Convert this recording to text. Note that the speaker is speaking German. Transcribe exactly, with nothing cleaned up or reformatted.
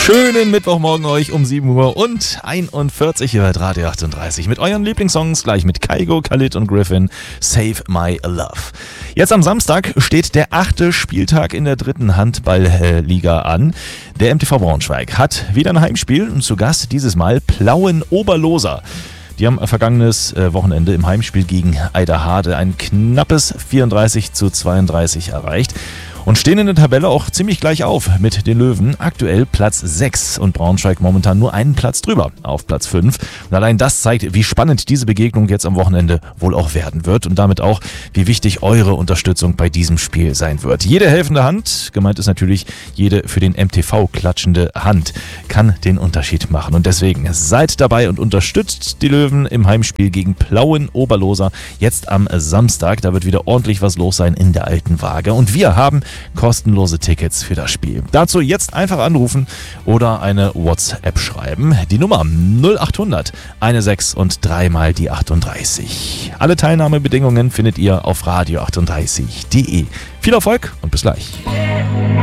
Schönen Mittwochmorgen euch um sieben Uhr und einundvierzig hier bei Radio achtunddreißig mit euren Lieblingssongs, gleich mit Kygo, Khalid und Griffin, Save My Love. Jetzt am Samstag steht der achte Spieltag in der dritten Handballliga an. Der M T V Braunschweig hat wieder ein Heimspiel und zu Gast dieses Mal Plauen-Oberloser. Die haben vergangenes Wochenende im Heimspiel gegen Eiderhade ein knappes vierunddreißig zu zweiunddreißig erreicht und stehen in der Tabelle auch ziemlich gleich auf mit den Löwen. Aktuell Platz sechs und Braunschweig momentan nur einen Platz drüber auf Platz fünf. Und allein das zeigt, wie spannend diese Begegnung jetzt am Wochenende wohl auch werden wird und damit auch, wie wichtig eure Unterstützung bei diesem Spiel sein wird. Jede helfende Hand, gemeint ist natürlich jede für den M T V klatschende Hand, kann den Unterschied machen. Und deswegen seid dabei und unterstützt die Löwen im Heimspiel gegen Plauen-Oberloser jetzt am Samstag. Da wird wieder ordentlich was los sein in der alten Waage. Und wir haben kostenlose Tickets für das Spiel. Dazu jetzt einfach anrufen oder eine WhatsApp schreiben. Die Nummer null achthundert sechzehn und dreimal die achtunddreißig. Alle Teilnahmebedingungen findet ihr auf radio achtunddreißig punkt de. Viel Erfolg und bis gleich.